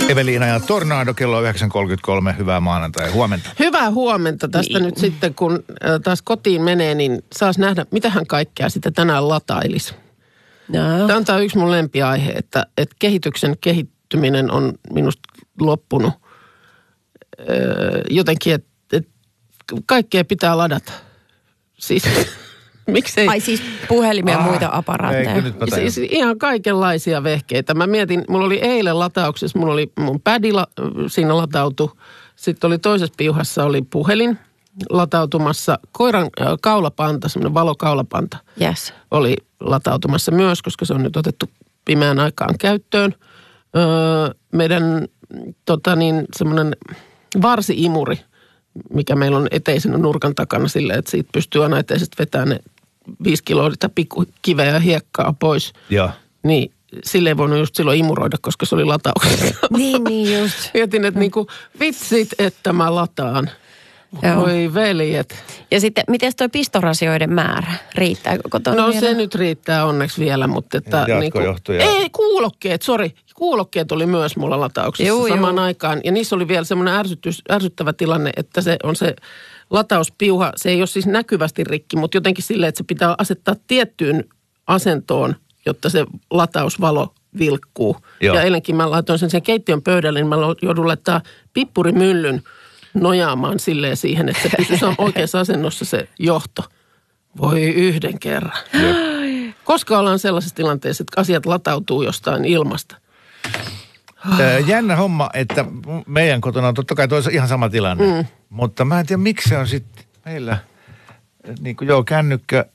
Eveliina ja Tornado, kello 9.33. Hyvää maanantai. Huomenta. Hyvää huomenta. Tästä nyt sitten, kun taas kotiin menee, niin saas nähdä, mitähän kaikkea sitä tänään latailisi. No. Tämä on yksi mun lempiaihe, että kehityksen kehittyminen on minusta loppunut jotenkin, että kaikkea pitää ladata. Siis miksei? Ai siis puhelimia ja muita aparaatteja. Siis ihan kaikenlaisia vehkeitä. Mä mietin, mulla oli eilen latauksessa, mulla oli mun pädi siinä latautui. Sitten oli toisessa piuhassa oli puhelin latautumassa. Koiran kaulapanta, semmoinen valokaulapanta Yes. oli latautumassa myös, koska se on nyt otettu pimeään aikaan käyttöön. Meidän semmoinen varsi-imuri, mikä meillä on eteisen nurkan takana silleen, että siitä pystyy aina eteisestä vetämään ne 5 kiloa pikkukiveä ja hiekkaa pois. Joo. Niin sille ei voinut just silloin imuroida, koska se oli latauksessa. Niin just. Mietin, että niinku vitsit, että mä lataan. Voi veljet. Ja sitten, miten toi pistorasioiden määrä? Riittääkö kotona No vielä? se nyt riittää onneksi vielä, mutta että jatkojohtoja. Ei, kuulokkeet oli myös mulla latauksessa samaan aikaan. Ja niissä oli vielä semmoinen ärsyttävä tilanne, että se on se latauspiuha, se ei ole siis näkyvästi rikki, mutta jotenkin silleen, että se pitää asettaa tiettyyn asentoon, jotta se latausvalo vilkkuu. Joo. Ja eilenkin mä laitoin sen keittiön pöydälle, niin mä joudun laittaa pippurimyllyn nojaamaan silleen siihen, että se pysyy oikeassa asennossa se johto. Voi yhden kerran. Koska ollaan sellaisessa tilanteessa, että asiat latautuu jostain ilmasta. Jännä homma, että meidän kotona on totta kai toisa ihan sama tilanne. Mutta mä en tiedä, miksi se on sitten meillä, niin kuin kännykkä,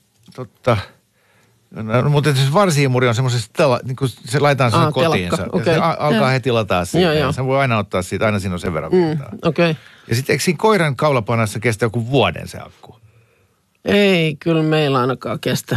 no, mutta siis varsi-imuri on semmoisessa, niin kuin se laitetaan sen kotiinsa. Okay. Se alkaa heti lataa siitä. Joo. Se voi aina ottaa siitä, aina siinä on sen verran. Okay. Ja sitten eikö siinä koiran kaulapanassa kestää joku vuoden se akku? Ei, kyllä meillä ainakaan kestä.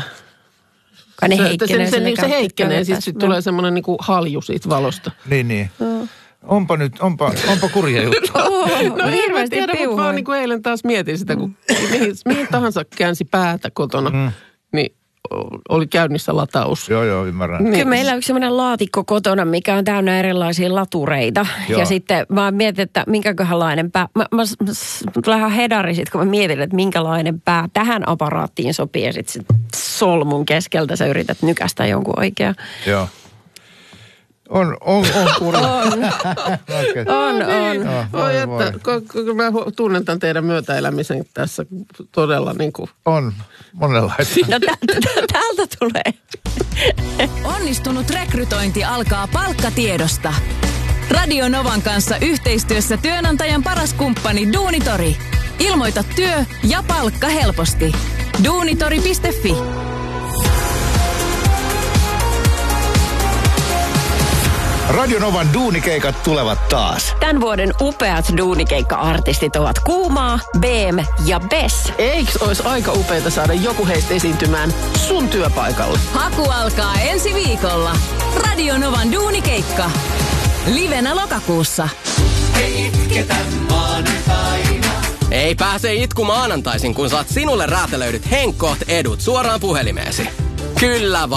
Se heikkenee ja sitten tulee semmoinen niinku halju siitä valosta. Niin. Onpa kurja juttu. No hirveästi tiedä, mutta vaan niin kuin eilen taas mietin sitä, kun mihin tahansa käänsi päätä kotona, niin oli käynnissä lataus. Joo, ymmärrän. Niin. Kyllä meillä on yksi sellainen laatikko kotona, mikä on täynnä erilaisia latureita. Joo. Ja sitten mä mietin, että minkäköhänlainen pää. Mä lähden hedari sit, kun mä mietin, että minkälainen pää tähän aparaattiin sopii. Ja sitten solmun keskeltä sä yrität nykästä jonkun oikea. Joo. On kurja. On. Voi, että kun mä tunnen tämän teidän myötäelämisen tässä todella niin kuin. On monenlaista. No täältä tulee. Onnistunut rekrytointi alkaa palkkatiedosta. Radio Novan kanssa yhteistyössä työnantajan paras kumppani Duunitori. Ilmoita työ ja palkka helposti. Duunitori.fi. Radio Novan duunikeikat tulevat taas. Tämän vuoden upeat duunikeikka-artistit ovat Kuumaa, BM ja Bess. Eikö olisi aika upeita saada joku heistä esiintymään sun työpaikalle? Haku alkaa ensi viikolla. Radio Novan duunikeikka. Livenä lokakuussa. Ei itketä maanantaina. Ei pääse itku maanantaisin, kun saat sinulle räätälöidyt Henkkoht edut suoraan puhelimeesi. Kyllä vaan.